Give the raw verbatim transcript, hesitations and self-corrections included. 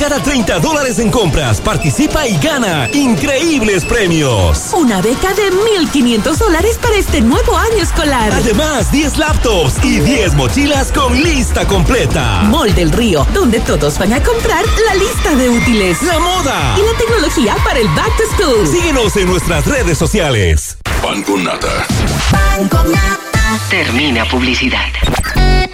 Cada treinta dólares en compras, participa y gana increíbles premios. Una beca de mil quinientos dólares para este nuevo año escolar. Además, diez laptops y diez mochilas con lista completa. Mall del Río, donde todos van a comprar la lista de útiles. La moda. Y la tecnología para el Back to School. Síguenos en nuestras redes sociales. Pan con nata. Pan con nata. Termina publicidad.